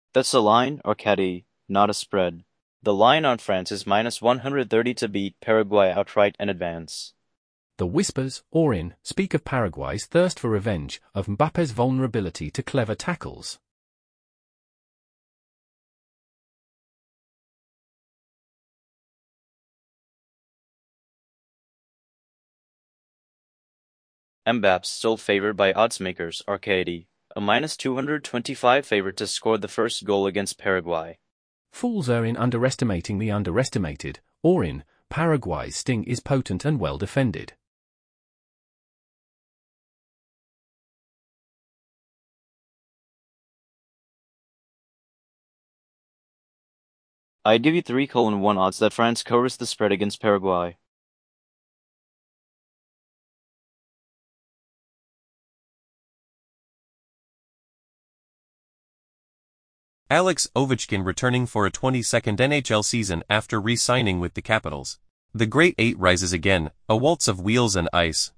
That's a line, or caddy, not a spread. The line on France is -130 to beat Paraguay outright and advance. The Whispers, or in, speak of Paraguay's thirst for revenge, of Mbappe's vulnerability to clever tackles. Mbappé's still favored by oddsmakers, Arcady, a -225 favorite to score the first goal against Paraguay. Fools are in underestimating the underestimated, or in, Paraguay's sting is potent and well defended. I'd give you 3:1 odds that France covers the spread against Paraguay. Alex Ovechkin returning for a 22nd NHL season after re-signing with the Capitals. The Great Eight rises again, a waltz of wheels and ice.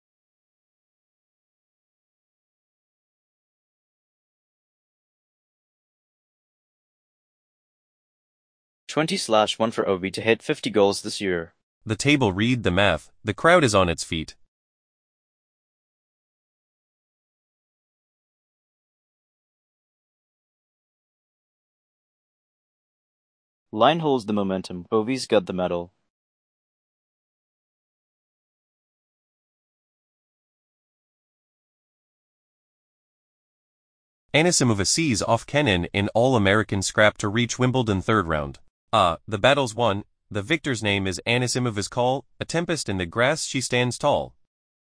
/1 for Ovi to hit 50 goals this year. The table read the math, the crowd is on its feet. Line holds the momentum, Ovi's got the medal. Anisimova sees off Kenin in All-American scrap to reach Wimbledon third round. The battle's won, the victor's name is Anisimova's call, a tempest in the grass she stands tall.